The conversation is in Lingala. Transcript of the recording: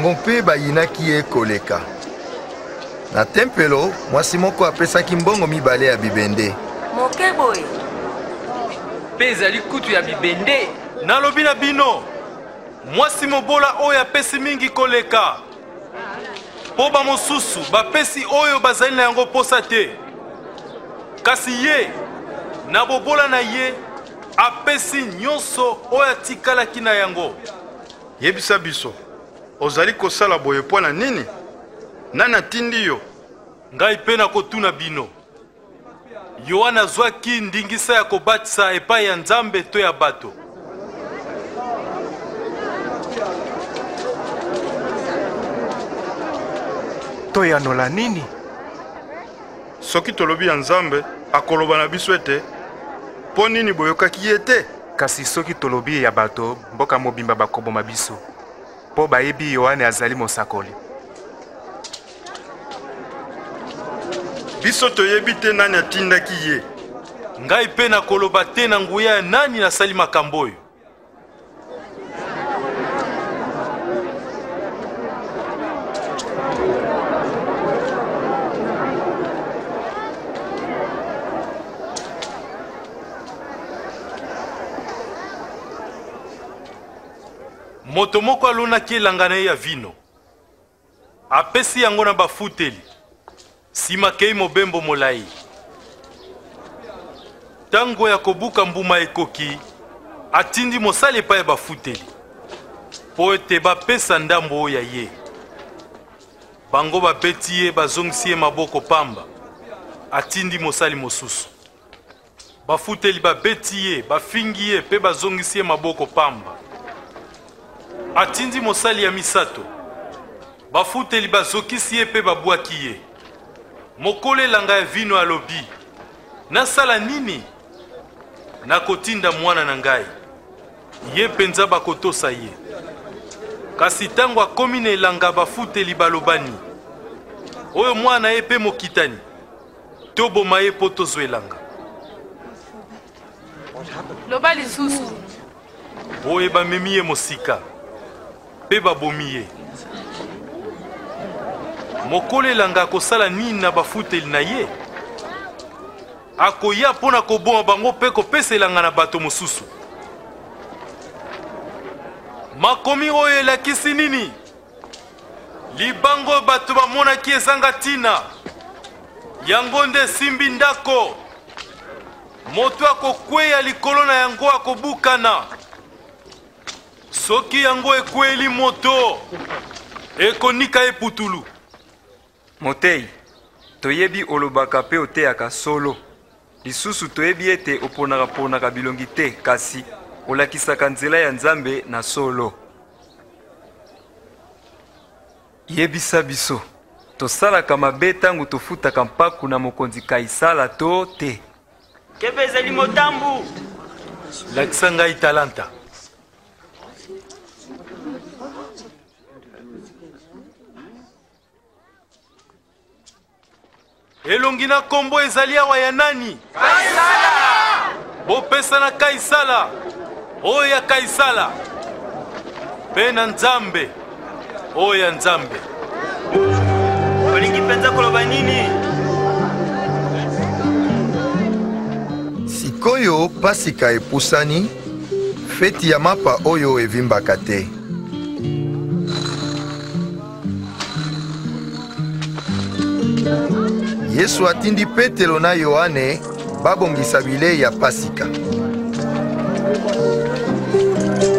bango mpe bayinaki ye koleka. Na tempelo, mwasi moko apesaki mbongo mibale ya bibende. Moke boye. Mpe ezali kutu ya bibende. Nalobi na bino, mwasi mobola oyo apesi mingi koleka. Po bamosusu bapesi oyo bazali na yango posa te. Kasi ye, na bobola na ye, apesi nyonso oyo atikalaki na yango. Yebisa biso, ozali kosala boye mpo na nini? Nani atindi yo? Ngai mpe nakotuna bino. Yohana azwaki ndingisa ya kobatisa epai ya Nzambe to ya bato? Toyanola nini? Soki tolobi ya Nzambe akoloba na biso ete mpo nini boyokaki ye te? Kasi soki tolobi ya bato mboka mobimba bakoboma biso mpo bayebi Yohane azali mosakoli. Biso toyebi te nani atindaki ye. Ngai mpe nakoloba te na nguya ya nani nasali makambo oyo. Moto moko alonaki elanga na ye ya vino. Apesi yango na bafuteli. Sima kei mobembo molai. Tango ya kobuka mbuma ekoki, atindi mosali epai ya bafuteli. Po ete bapesa ndambo oyo ya ye. Bango babeti ye bazongisi ye maboko pamba. Atindi mosali mosusu. Bafuteli babeti ye, bafingi ye pe bazongisi ye maboko pamba. Atindi mosali ya misato. Bafuteli bazokisi ye pe babwaki ye. Mokole langa ya vino alobi. Nasala nini? Nakotinda mwana na ngai. Ye penza bakotosa ye. Kasi tango akomi na elanga bafuteli balobani. Oyo mwana ye pe mokitani. Toboma ye po tozwa elanga. Loba lisusu. Oye bamemi ye mosika. Pe babomi ye. Mokole elanga akosala nini na bafuteli na ye? Akoya pona koboma bango pe kopesa elanga na bato mosusu. Makomi oyo elakisi nini? Libango bato bamonaki ezanga tina. Yango nde simbi ndako. Moto akokweya likolo na yango akobukana. Soki yango ekweli moto, ekonika eputulu. Motei, toyebi olobaka pe oteyaka solo. Lisusu toyebi ete oponaka bilongi te, kasi olakisaka nzela ya Nzambe na solo. Yebisa biso, tosalaka mabe tango tofutaka mpaku na mokonzi Kaisala to te? Kebe ezali motambu. Lakisa ngai talanta. Elongi na kombo ezali awa ya nani? Kaisala! Bopesa na Kaisala. Oyo ya Kaisala. Pe na Nzambe. Oyo ya Nzambe. Olingi penza koloba nini? Sikoyo pasika epusani, feti ya mapa oyo evimbaka te. Yesu atindi Petelo na Yohane babongisa bilei ya pasika.